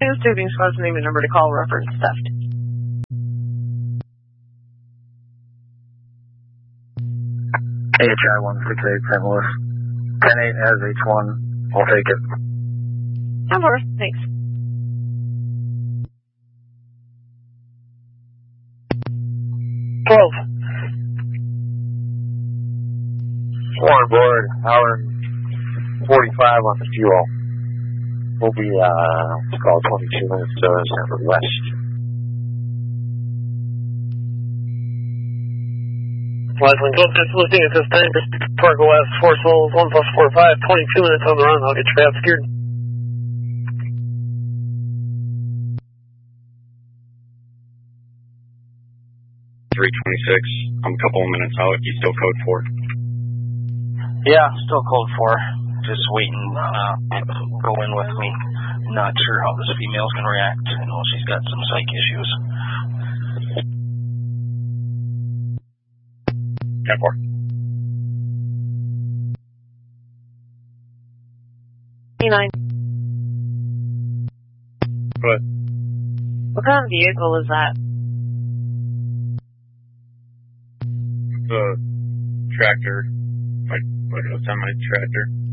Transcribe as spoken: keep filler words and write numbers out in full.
choose tubing squad's name and number to call reference theft. H I one six eight, Saint Louis. ten eight has H one. I'll take it. ten four, thanks. twelve. Four board, hour and forty-five on the fuel. We'll be, uh, let's call it twenty-two minutes to Sanford West. Lifeline twelve six lifting at this time. Fargo West, four souls, one plus four five, twenty-two minutes on the run. I'll get your path secured. three twenty-six, I'm a couple of minutes out. You still code four? Yeah, still code four. Just waiting, uh, go in with me. Not sure how this female's gonna react. I know she's got some psych issues. ten four. nine. Good. What kind of vehicle is that? The tractor, like, like a semi-tractor.